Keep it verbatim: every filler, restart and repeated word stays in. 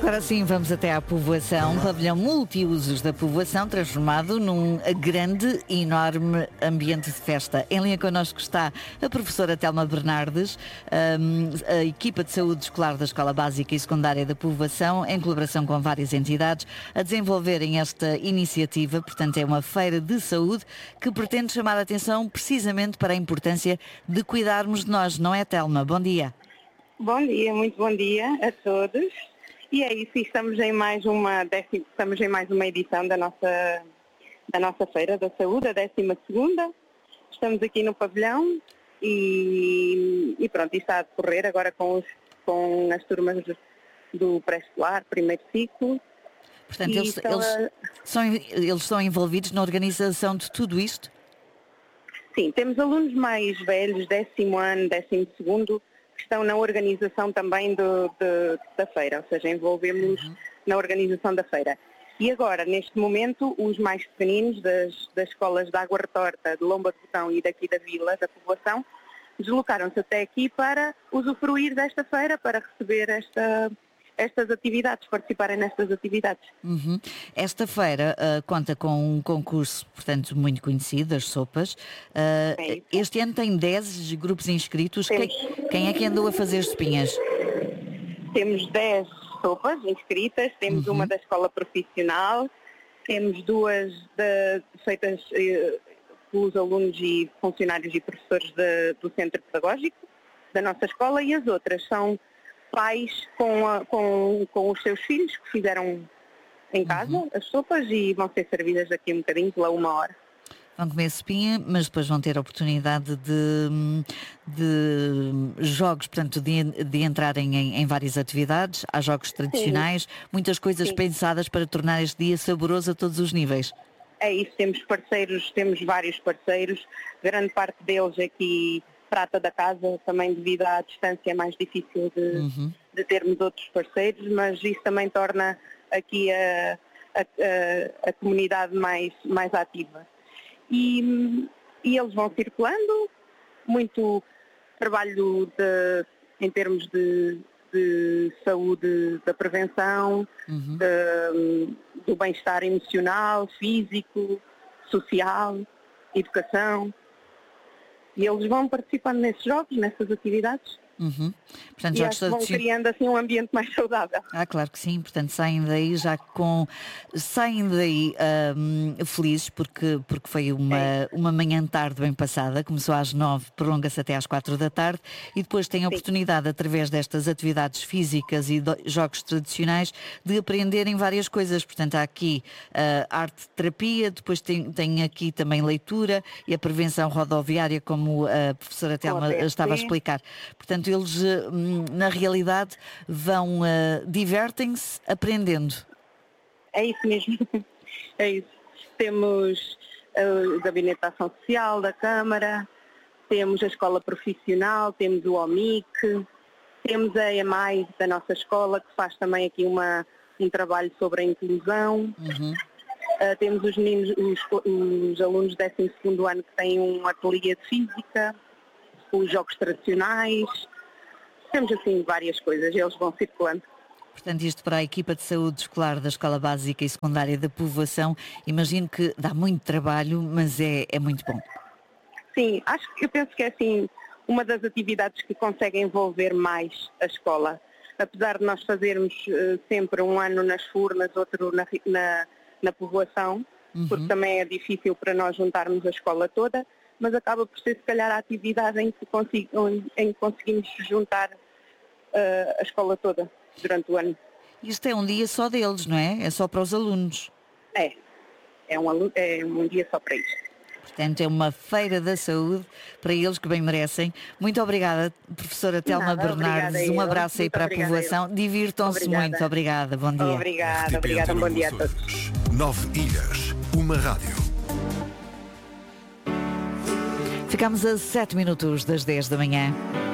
Agora sim, vamos até à povoação, pavilhão multiusos da povoação, transformado num grande e enorme ambiente de festa. Em linha connosco está a professora Telma Bernardes, a equipa de saúde escolar da Escola Básica e Secundária da povoação, em colaboração com várias entidades, a desenvolverem esta iniciativa. Portanto, é uma feira de saúde que pretende chamar a atenção precisamente para a importância de cuidarmos de nós, não é, Telma? Bom dia. Bom dia, muito bom dia a todos. E é isso, estamos em mais uma, décima, estamos em mais uma edição da nossa, da nossa Feira da Saúde, a décima segunda. Estamos aqui no pavilhão e, e pronto, está a decorrer agora com, os, com as turmas do pré-escolar, primeiro ciclo. Portanto, eles, eles, a... são, eles estão envolvidos na organização de tudo isto? Sim, temos alunos mais velhos, décimo ano, décimo segundo, que estão na organização também do, de, da feira, ou seja, envolvemos uhum. na organização da feira. E agora, neste momento, os mais pequeninos das, das escolas de Água Retorta, de Lomba de Botão e daqui da vila, da povoação, deslocaram-se até aqui para usufruir desta feira, para receber esta, estas atividades, participarem nestas atividades. Uhum. Esta feira uh, conta com um concurso, portanto, muito conhecido, as sopas. Uh, é este ano tem dez grupos inscritos. Quem, quem é que andou a fazer sopinhas? Temos dez sopas inscritas, temos uhum. uma da escola profissional, temos duas de, feitas eh, pelos alunos e funcionários e professores de, do centro pedagógico da nossa escola, e as outras são pais com, a, com, com os seus filhos que fizeram em casa uhum. as sopas e vão ser servidas daqui um bocadinho, pela uma hora. Vão comer sopinha, mas depois vão ter a oportunidade de, de jogos, portanto, de, de entrarem em, em várias atividades. Há jogos tradicionais, Sim. muitas coisas Sim. pensadas para tornar este dia saboroso a todos os níveis. É isso, temos parceiros, temos vários parceiros, grande parte deles aqui prata da casa, também devido à distância é mais difícil de, uhum. de termos outros parceiros, mas isso também torna aqui a, a, a, a comunidade mais, mais ativa. E, e eles vão circulando, muito trabalho de, em termos de, de saúde, da prevenção, uhum. de, do bem-estar emocional, físico, social, educação. E eles vão participando nesses jogos, nessas atividades. Uhum. Portanto, e já acho que vão criando assim um ambiente mais saudável. Ah, claro que sim. Portanto, saem daí já com... Saem daí um, felizes porque, porque foi uma, é. uma manhã tarde bem passada. Começou às nove, prolonga-se até às quatro da tarde e depois têm a oportunidade, sim. através destas atividades físicas e do, jogos tradicionais, de aprenderem várias coisas. Portanto, há aqui uh, arte-terapia, depois tem, tem aqui também leitura e a prevenção rodoviária, como a professora Telma estava a explicar. Portanto, eles, na realidade, vão, uh, divertem-se aprendendo. É isso mesmo, é isso. Temos uh, o Gabinete de Ação Social da Câmara, temos a Escola Profissional, temos o O M I C, temos a E M A I da nossa escola, que faz também aqui uma, um trabalho sobre a inclusão. Uhum. Uh, temos os meninos, os, os alunos do décimo segundo ano que têm um ateliê de física, os jogos tradicionais. Temos assim várias coisas, eles vão circulando. Portanto, isto para a equipa de saúde escolar da Escola Básica e Secundária da povoação, imagino que dá muito trabalho, mas é, é muito bom. Sim, acho, eu penso que é assim uma das atividades que consegue envolver mais a escola. Apesar de nós fazermos uh, sempre um ano nas Furnas, outro na, na, na povoação, uhum. porque também é difícil para nós juntarmos a escola toda, mas acaba por ser, se calhar, a atividade em que, consigo, em que conseguimos juntar uh, a escola toda durante o ano. Isto é um dia só deles, não é? É só para os alunos. É, é um, é um dia só para eles. Portanto, é uma feira da saúde para eles, que bem merecem. Muito obrigada, professora Telma Nada, Bernardes. Um abraço aí para a povoação. Divirtam-se muito. Obrigada. Bom dia. Obrigada, obrigada. Um bom dia a todos. Nove ilhas, uma rádio. Ficamos a sete minutos das dez da manhã.